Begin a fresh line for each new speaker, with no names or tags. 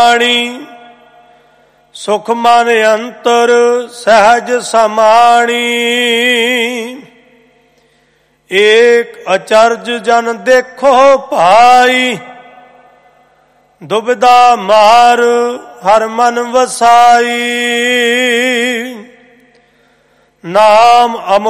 ਬਾਣੀ ਸੁਖ ਮਨ ਅੰਤਰ ਸਹਿਜ ਸਮਾਣੀ। ਏਕ ਅਚਰਜ ਜਨ ਦੇਖੋ ਭਾਈ ਦੁਬਿਧਾ ਮਾਰ ਹਰ ਮਨ ਵਸਾਈ। ਨਾਮ